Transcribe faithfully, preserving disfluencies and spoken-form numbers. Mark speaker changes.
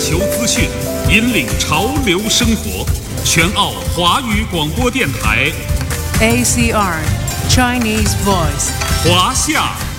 Speaker 1: 球资讯，引领潮流生活。全澳华语广播电台
Speaker 2: A C R Chinese Voice
Speaker 1: 华夏